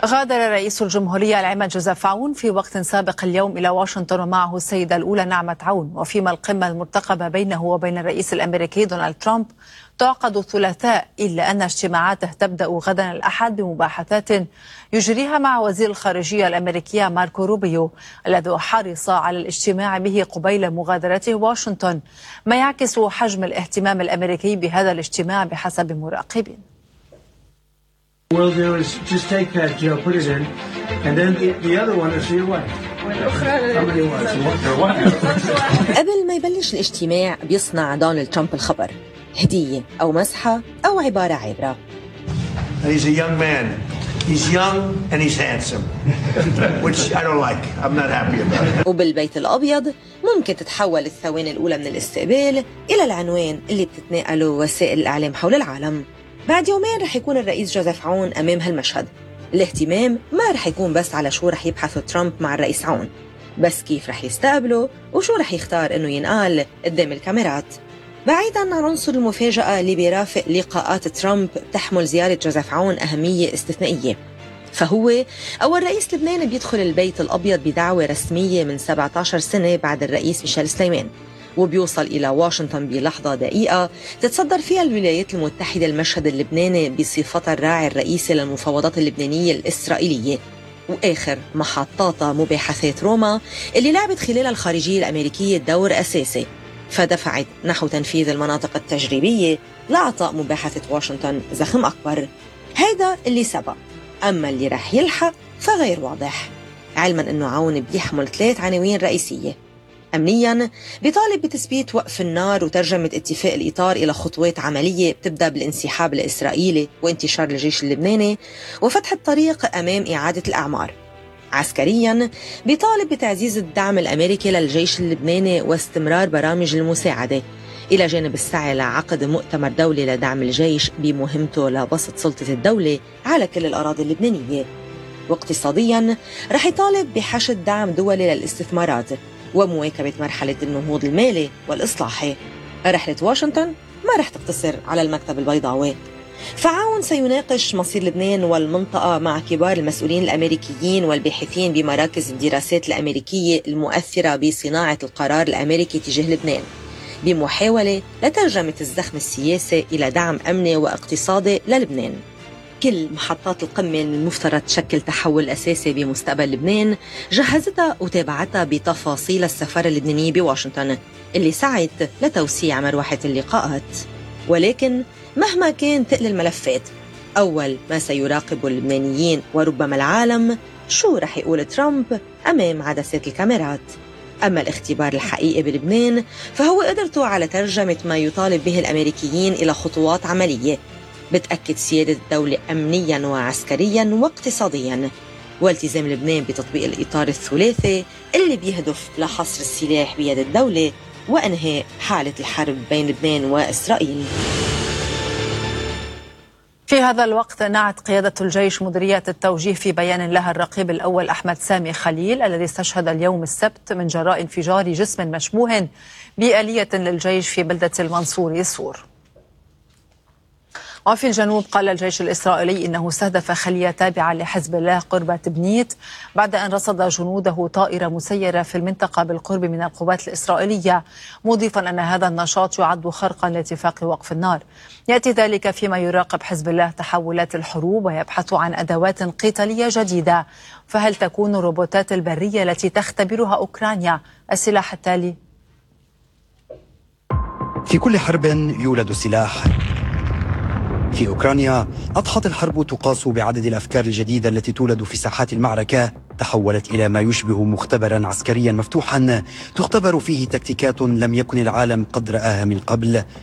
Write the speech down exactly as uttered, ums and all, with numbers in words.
غادر رئيس الجمهورية العماد جوزيف عون في وقت سابق اليوم إلى واشنطن ومعه السيدة الأولى نعمة عون، وفيما القمة المرتقبة بينه وبين الرئيس الأمريكي دونالد ترامب تعقد الثلاثاء، إلا أن اجتماعاته تبدأ غدا الأحد بمباحثات يجريها مع وزير الخارجية الأمريكية ماركو روبيو الذي حرص على الاجتماع به قبيل مغادرته واشنطن، ما يعكس حجم الاهتمام الأمريكي بهذا الاجتماع بحسب مراقبين. We'll do is just take that, Joe, put it in, and then the, the other one is your wife. قبل ما يبلش الاجتماع بيصنع دونالد ترامب الخبر، هدية أو مسحة أو عبارة عابرة. He's a young man. He's young and he's handsome, which I don't like. I'm not happy about it. وبالبيت الأبيض ممكن تتحول الثواني الأولى من الاستقبال إلى العنوان اللي بتتناقله وسائل الإعلام حول العالم. بعد يومين رح يكون الرئيس جوزيف عون أمام هالمشهد. الاهتمام ما رح يكون بس على شو رح يبحثوا ترامب مع الرئيس عون، بس كيف رح يستقبله وشو رح يختار إنه ينقال قدام الكاميرات. بعيداً عن عنصر المفاجأة اللي بيرافق لقاءات ترامب، تحمل زيارة جوزيف عون أهمية استثنائية. فهو أول رئيس لبنان بيدخل البيت الأبيض بدعوة رسمية من سبعة عشر سنة بعد الرئيس ميشيل سليمان، وبيوصل إلى واشنطن بلحظة دقيقة تتصدر فيها الولايات المتحدة المشهد اللبناني بصفتها الراعي الرئيسي للمفاوضات اللبنانية الإسرائيلية، وآخر محطاتها مباحثات روما اللي لعبت خلالها الخارجية الأمريكية دور أساسي، فدفعت نحو تنفيذ المناطق التجريبية لإعطاء مباحثة واشنطن زخم أكبر. هيدا اللي سبق، أما اللي رح يلحق فغير واضح، علما أنه عون بيحمل ثلاث عناوين رئيسية. أمنياً بيطالب بتثبيت وقف النار وترجمة اتفاق الإطار إلى خطوات عملية بتبدأ بالانسحاب الإسرائيلي وانتشار الجيش اللبناني وفتح الطريق أمام إعادة الأعمار. عسكرياً بيطالب بتعزيز الدعم الأمريكي للجيش اللبناني واستمرار برامج المساعدة، إلى جانب السعي لعقد مؤتمر دولي لدعم الجيش بمهمته لبسط سلطة الدولة على كل الأراضي اللبنانية. واقتصادياً رح يطالب بحشد دعم دولي للاستثمارات ومواكبة مرحلة النهوض المالي والإصلاحي. رحلة واشنطن ما رح تقتصر على المكتب البيضاوي، فعون سيناقش مصير لبنان والمنطقة مع كبار المسؤولين الأمريكيين والباحثين بمراكز الدراسات الأمريكية المؤثرة بصناعة القرار الأمريكي تجاه لبنان، بمحاولة لترجمة الزخم السياسي إلى دعم أمني واقتصادي للبنان. كل محطات القمة المفترض تشكل تحول أساسي بمستقبل لبنان جهزتها وتابعتها بتفاصيل السفارة اللبنانية بواشنطن اللي سعت لتوسيع مروحة اللقاءات. ولكن مهما كان تقل الملفات، أول ما سيراقب اللبنانيين وربما العالم شو رح يقول ترامب أمام عدسات الكاميرات. أما الاختبار الحقيقي بلبنان فهو قدرته على ترجمة ما يطالب به الأمريكيين إلى خطوات عملية بتأكد سيادة الدولة أمنياً وعسكرياً واقتصادياً، والتزام لبنان بتطبيق الإطار الثلاثي اللي بيهدف لحصر السلاح بيد الدولة وإنهاء حالة الحرب بين لبنان وإسرائيل. في هذا الوقت نعت قيادة الجيش مديرية التوجيه في بيان لها الرقيب الأول أحمد سامي خليل الذي استشهد اليوم السبت من جراء انفجار جسم مشبوه بآلية للجيش في بلدة المنصوري السور. وفي الجنوب قال الجيش الإسرائيلي إنه استهدف خلية تابعة لحزب الله قرب تبنيت بعد أن رصد جنوده طائرة مسيرة في المنطقة بالقرب من القوات الإسرائيلية، مضيفا أن هذا النشاط يعد خرقا لاتفاق وقف النار. يأتي ذلك فيما يراقب حزب الله تحولات الحروب ويبحث عن أدوات قتالية جديدة. فهل تكون الروبوتات البرية التي تختبرها أوكرانيا السلاح التالي؟ في كل حرب يولد سلاح. في أوكرانيا أضحت الحرب تقاس بعدد الأفكار الجديدة التي تولد في ساحات المعركة، تحولت إلى ما يشبه مختبرا عسكريا مفتوحا تختبر فيه تكتيكات لم يكن العالم قد رآها من قبل.